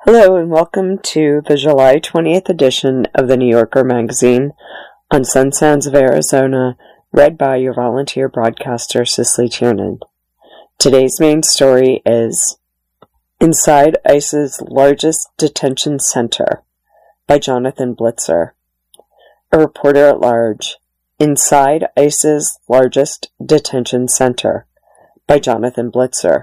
Hello and welcome to the July 20th edition of the New Yorker magazine on Sun Sounds of Arizona, read by your volunteer broadcaster Cicely Tiernan. Today's main story is Inside ICE's Largest Detention Center by Jonathan Blitzer. A reporter at large. Inside ICE's Largest Detention Center by Jonathan Blitzer.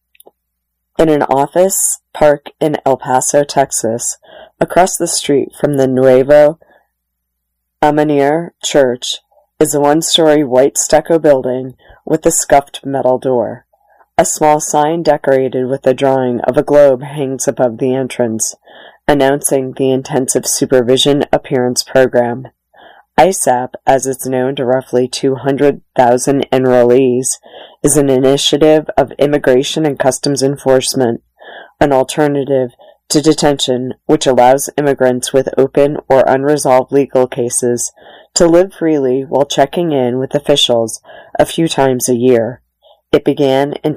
In an office park in El Paso, Texas, across the street from the Nuevo Amanir Church, is a one-story white stucco building with a scuffed metal door. A small sign decorated with a drawing of a globe hangs above the entrance, announcing the Intensive Supervision Appearance Program. ISAP, as it's known to roughly 200,000 enrollees, is an initiative of Immigration and Customs Enforcement, an alternative to detention which allows immigrants with open or unresolved legal cases to live freely while checking in with officials a few times a year. It began in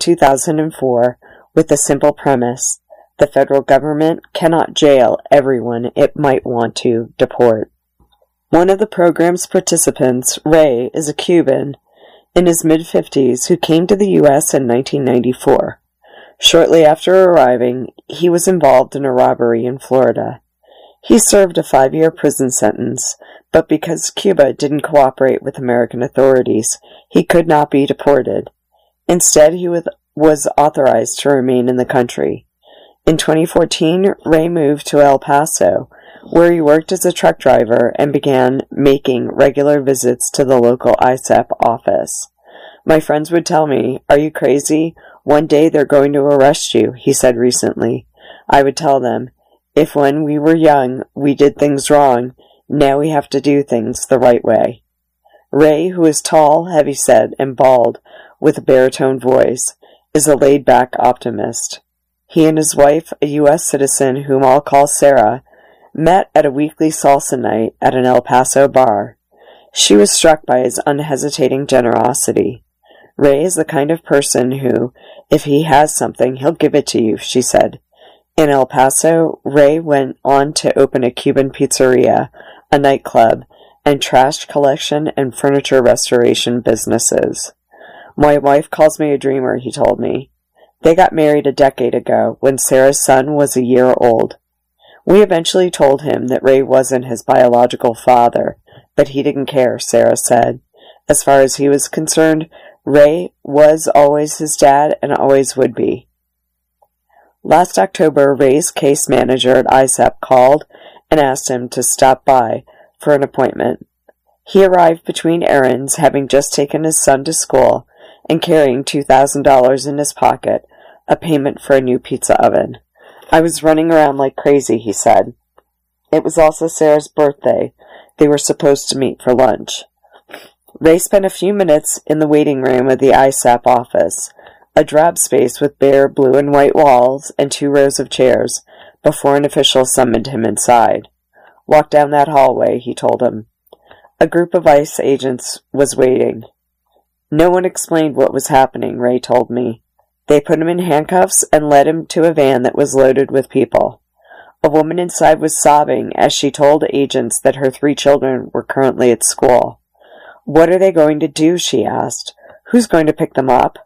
2004 with the simple premise: the federal government cannot jail everyone it might want to deport. One of the program's participants, Ray, is a Cuban in his mid-50s who came to the U.S. in 1994. Shortly after arriving, he was involved in a robbery in Florida. He served a 5-year prison sentence, but because Cuba didn't cooperate with American authorities, he could not be deported. Instead, he was authorized to remain in the country. In 2014, Ray moved to El Paso, where he worked as a truck driver and began making regular visits to the local ISAP office. My friends would tell me, "Are you crazy? One day they're going to arrest you," he said recently. I would tell them, "If when we were young we did things wrong, now we have to do things the right way." Ray, who is tall, heavyset, and bald, with a baritone voice, is a laid-back optimist. He and his wife, a U.S. citizen whom I'll call Sarah, met at a weekly salsa night at an El Paso bar. She was struck by his unhesitating generosity. Ray is the kind of person who, if he has something, he'll give it to you, she said. In El Paso, Ray went on to open a Cuban pizzeria, a nightclub, and trash collection and furniture restoration businesses. "My wife calls me a dreamer," he told me. They got married a decade ago, when Sarah's son was a year old. We eventually told him that Ray wasn't his biological father, but he didn't care, Sarah said. As far as he was concerned, Ray was always his dad and always would be. Last October, Ray's case manager at ISAP called and asked him to stop by for an appointment. He arrived between errands, having just taken his son to school and carrying $2,000 in his pocket, a payment for a new pizza oven. "I was running around like crazy," he said. It was also Sarah's birthday. They were supposed to meet for lunch. Ray spent a few minutes in the waiting room of the ISAP office, a drab space with bare blue and white walls and 2 rows of chairs, before an official summoned him inside. "Walk down that hallway," he told him. A group of ICE agents was waiting. No one explained what was happening, Ray told me. They put him in handcuffs and led him to a van that was loaded with people. A woman inside was sobbing as she told agents that her 3 children were currently at school. "What are they going to do?" she asked. "Who's going to pick them up?"